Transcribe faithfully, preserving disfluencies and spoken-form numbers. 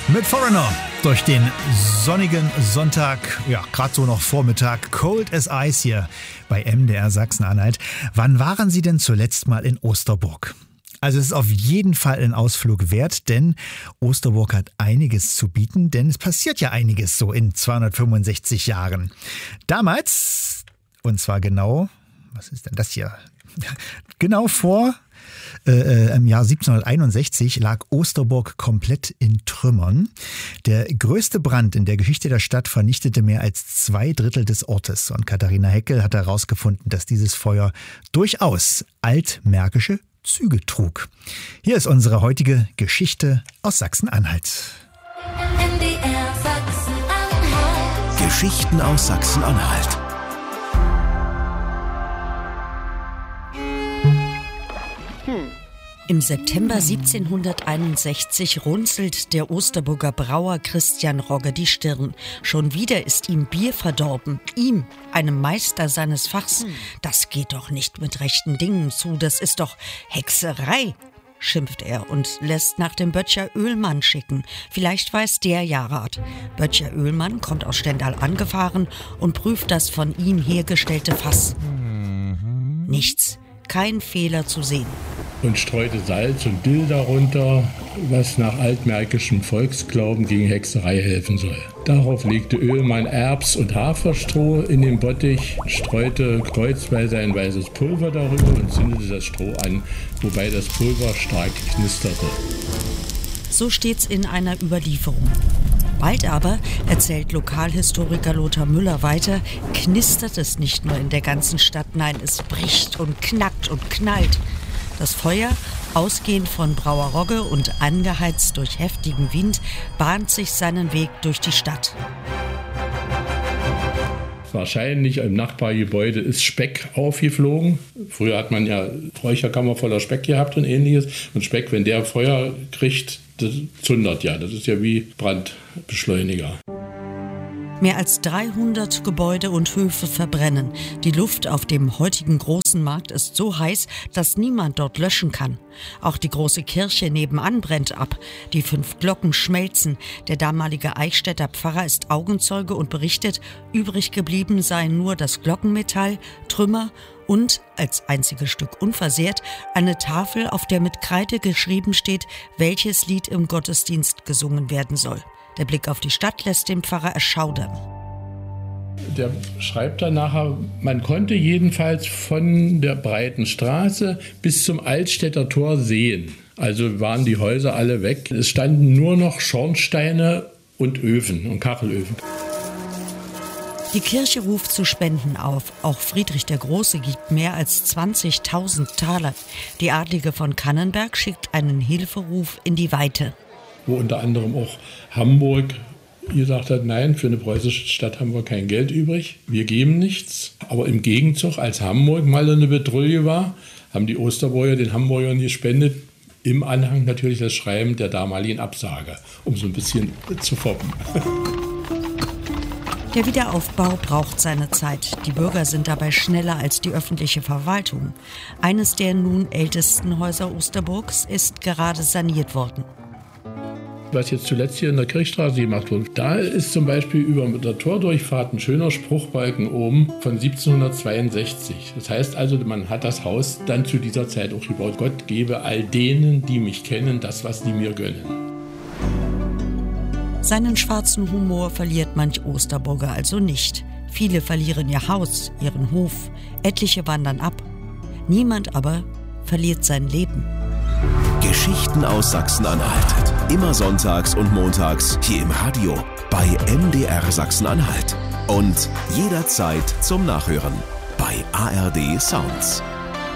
Mit Foreigner durch den sonnigen Sonntag, ja, gerade so noch Vormittag, Cold as Ice hier bei M D R Sachsen-Anhalt. Wann waren Sie denn zuletzt mal in Osterburg? Also es ist auf jeden Fall ein Ausflug wert, denn Osterburg hat einiges zu bieten, denn es passiert ja einiges so in zweihundertfünfundsechzig Jahren. Damals, und zwar genau, was ist denn das hier? Genau vor Äh, im Jahr siebzehnhunderteinundsechzig lag Osterburg komplett in Trümmern. Der größte Brand in der Geschichte der Stadt vernichtete mehr als zwei Drittel des Ortes. Und Katharina Heckel hat herausgefunden, dass dieses Feuer durchaus altmärkische Züge trug. Hier ist unsere heutige Geschichte aus Sachsen-Anhalt. M D R Sachsen-Anhalt. Geschichten aus Sachsen-Anhalt. Im September siebzehnhunderteinundsechzig runzelt der Osterburger Brauer Christian Rogge die Stirn. Schon wieder ist ihm Bier verdorben. Ihm, einem Meister seines Fachs. Das geht doch nicht mit rechten Dingen zu, das ist doch Hexerei, schimpft er und lässt nach dem Böttcher Oehlmann schicken. Vielleicht weiß der ja Rat. Böttcher Oehlmann kommt aus Stendal angefahren und prüft das von ihm hergestellte Fass. Nichts. Kein Fehler zu sehen. Und streute Salz und Dill darunter, was nach altmärkischem Volksglauben gegen Hexerei helfen soll. Darauf legte Oehlmann Erbs- und Haferstroh in den Bottich, streute kreuzweise ein weißes Pulver darüber und zündete das Stroh an, wobei das Pulver stark knisterte. So steht's in einer Überlieferung. Bald aber, erzählt Lokalhistoriker Lothar Müller weiter, knistert es nicht nur in der ganzen Stadt, nein, es bricht und knackt und knallt. Das Feuer, ausgehend von Brauer Rogge und angeheizt durch heftigen Wind, bahnt sich seinen Weg durch die Stadt. Wahrscheinlich im Nachbargebäude ist Speck aufgeflogen. Früher hat man ja Räucherkammer voller Speck gehabt und ähnliches. Und Speck, wenn der Feuer kriegt, das zündert ja. Das ist ja wie Brandbeschleuniger. Mehr als dreihundert Gebäude und Höfe verbrennen. Die Luft auf dem heutigen großen Markt ist so heiß, dass niemand dort löschen kann. Auch die große Kirche nebenan brennt ab. Die fünf Glocken schmelzen. Der damalige Eichstätter Pfarrer ist Augenzeuge und berichtet, übrig geblieben sei nur das Glockenmetall, Trümmer und, als einziges Stück unversehrt, eine Tafel, auf der mit Kreide geschrieben steht, welches Lied im Gottesdienst gesungen werden soll. Der Blick auf die Stadt lässt den Pfarrer erschaudern. Der schreibt dann nachher, man konnte jedenfalls von der breiten Straße bis zum Altstädter Tor sehen. Also waren die Häuser alle weg. Es standen nur noch Schornsteine und Öfen und Kachelöfen. Die Kirche ruft zu Spenden auf. Auch Friedrich der Große gibt mehr als zwanzigtausend Taler. Die Adlige von Kannenberg schickt einen Hilferuf in die Weite. Wo unter anderem auch Hamburg gesagt hat, nein, für eine preußische Stadt haben wir kein Geld übrig, wir geben nichts. Aber im Gegenzug, als Hamburg mal eine Petrouille war, haben die Osterburger den Hamburgern gespendet, im Anhang natürlich das Schreiben der damaligen Absage, um so ein bisschen zu foppen. Der Wiederaufbau braucht seine Zeit. Die Bürger sind dabei schneller als die öffentliche Verwaltung. Eines der nun ältesten Häuser Osterburgs ist gerade saniert worden. Was jetzt zuletzt hier in der Kirchstraße gemacht wurde, da ist zum Beispiel über der Tordurchfahrt ein schöner Spruchbalken oben von siebzehnhundertzweiundsechzig. Das heißt also, man hat das Haus dann zu dieser Zeit auch gebaut. Gott gebe all denen, die mich kennen, das, was die mir gönnen. Seinen schwarzen Humor verliert manch Osterburger also nicht. Viele verlieren ihr Haus, ihren Hof, etliche wandern ab. Niemand aber verliert sein Leben. Geschichten aus Sachsen-Anhalt. Immer sonntags und montags hier im Radio bei M D R Sachsen-Anhalt. Und jederzeit zum Nachhören bei A R D Sounds.